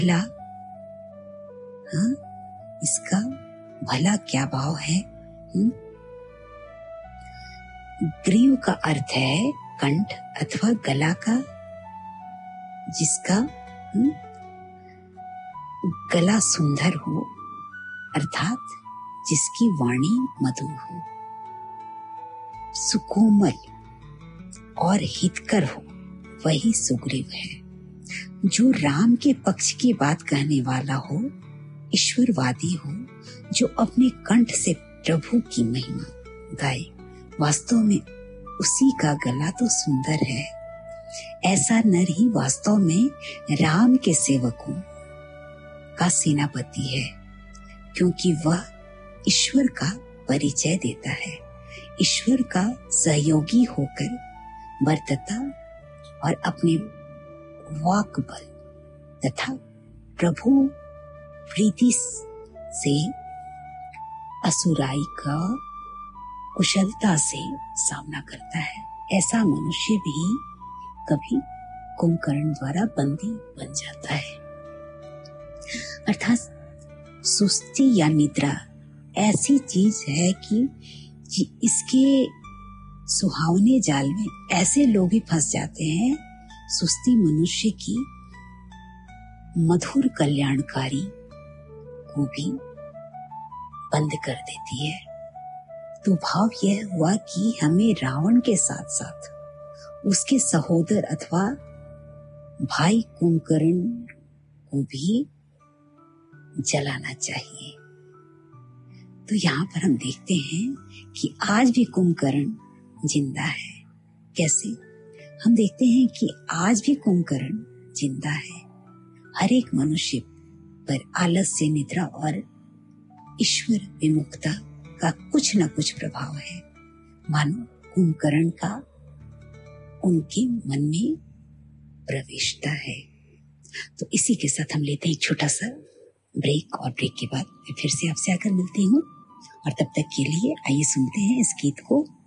भला, हाँ, इसका भला क्या भाव है? ग्रीव का अर्थ है कंठ अथवा गला का, जिसका गला सुंदर हो, अर्थात जिसकी वाणी मधुर हो, सुकोमल और हितकर हो, वही सुग्रीव है। जो राम के पक्ष की बात कहने वाला हो, ईश्वरवादी हो, जो अपने कंठ से प्रभु की महिमा गाए, वास्तव में उसी का गला तो सुंदर है। ऐसा नर ही वास्तव में राम के सेवकों का सेनापति है, क्योंकि वह ईश्वर का परिचय देता है, ईश्वर का सहयोगी होकर बरतता और अपने वाक बल तथा प्रभु प्रीति से असुराई का कुशलता से सामना करता है। ऐसा मनुष्य भी कभी कुंभकर्ण द्वारा बंदी बन जाता है। अर्थात सुस्ती या निद्रा ऐसी चीज है कि इसके सुहावने जाल में ऐसे लोग भी फंस जाते हैं। सुस्ती मनुष्य की मधुर कल्याणकारी को भी बंद कर देती है। तो भाव यह हुआ कि हमें रावण के साथ साथ उसके सहोदर अथवा भाई कुंभकर्ण को भी जलाना चाहिए। तो यहाँ पर हम देखते हैं कि आज भी कुंभकर्ण जिंदा है। कैसे? हम देखते हैं कि आज भी कुंभकर्ण जिंदा है। हर एक मनुष्य पर आलस्य, निद्रा और ईश्वर विमुखता का कुछ न कुछ प्रभाव है, मानो कुंभकर्ण का उनके मन में प्रवेशता है। तो इसी के साथ हम लेते हैं एक छोटा सा ब्रेक, और ब्रेक के बाद मैं फिर से आपसे आकर मिलती हूँ। और तब तक के लिए आइए सुनते हैं इस गीत को।